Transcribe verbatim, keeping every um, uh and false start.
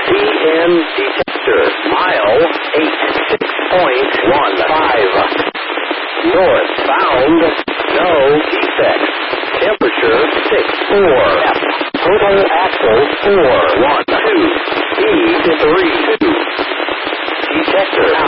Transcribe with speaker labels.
Speaker 1: D N detector. Mile eight six point one five. Northbound, no defects. Temperature six four. F. Total axle four one two. Speed three two. Detector out.